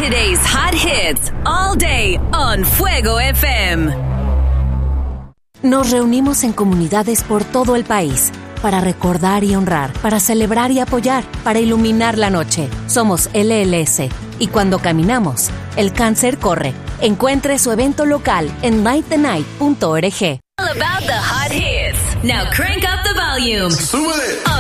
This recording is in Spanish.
Today's hot hits all day on Fuego FM. Nos reunimos en comunidades por todo el país para recordar y honrar, para celebrar y apoyar, para iluminar la noche. Somos LLS y cuando caminamos, el cáncer corre. Encuentre su evento local en lightthenight.org. All about the hot hits. Now crank up the volume. ¡Súbele!